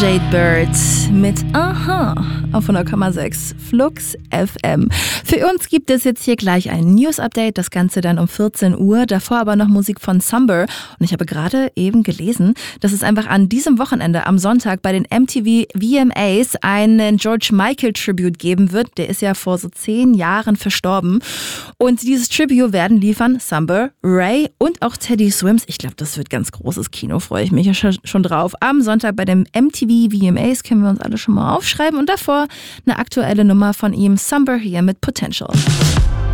Jade Bird mit Aha auf 100,6 Flux FM. Für uns gibt es jetzt hier gleich ein News-Update, das Ganze dann um 14 Uhr. Davor aber noch Musik von Sumber. Und ich habe gerade eben gelesen, dass es einfach an diesem Wochenende, am Sonntag, bei den MTV VMAs einen George Michael Tribute geben wird. Der ist ja vor so 10 Jahren verstorben. Und dieses Tribute werden liefern Sumber, Ray und auch Teddy Swims. Ich glaube, das wird ganz großes Kino, freue ich mich ja schon drauf. Am Sonntag bei dem MTV VMAs können wir uns alle schon mal aufschreiben. Und davor eine aktuelle Nummer von ihm, Sumber hier mit Potential.